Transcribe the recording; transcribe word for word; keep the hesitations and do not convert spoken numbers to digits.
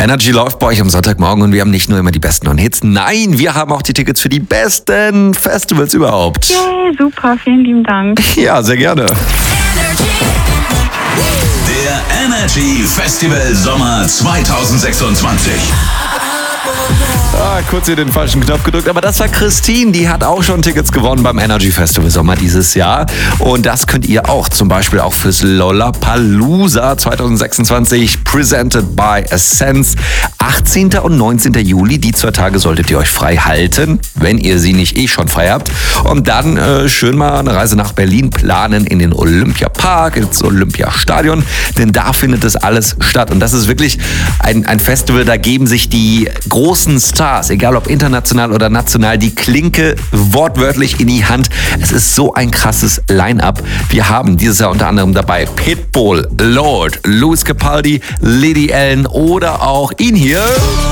Energy läuft bei euch am Sonntagmorgen und wir haben nicht nur immer die besten neuen Hits, nein, wir haben auch die Tickets für die besten Festivals überhaupt. Yay, super, vielen lieben Dank. Ja, sehr gerne. Der Energy Festival Sommer zwanzig sechsundzwanzig. Ah, kurz hier den falschen Knopf gedrückt, aber das war Christine, die hat auch schon Tickets gewonnen beim Energy Festival Sommer dieses Jahr und das könnt ihr auch, zum Beispiel auch fürs Lollapalooza zwanzig sechsundzwanzig, presented by Essence. achtzehnten und neunzehnten Juli, die zwei Tage solltet ihr euch frei halten, wenn ihr sie nicht eh schon frei habt, und dann äh, schön mal eine Reise nach Berlin planen, in den Olympiapark, ins Olympiastadion, denn da findet das alles statt und das ist wirklich ein, ein Festival, da geben sich die großen Stars, egal ob international oder national, die Klinke wortwörtlich in die Hand. Es ist so ein krasses Line-Up. Wir haben dieses Jahr unter anderem dabei Pitbull, Lorde, Lewis Capaldi, Lady Allen oder auch ihn hier.